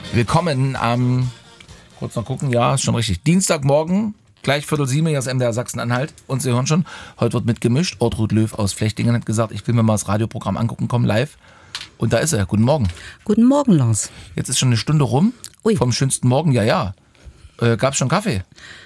Willkommen am, kurz noch gucken, ja, ist schon richtig, Dienstagmorgen, gleich 6:45 hier ist MDR Sachsen-Anhalt. Und Sie hören schon, heute wird mitgemischt. Ortrud Löw aus Flechtingen hat gesagt, ich will mir mal das Radioprogramm angucken, komm live. Und da ist er. Guten Morgen. Guten Morgen, Lars. Jetzt ist schon eine Stunde rum. Ui. Vom schönsten Morgen, ja. Gab's schon Kaffee?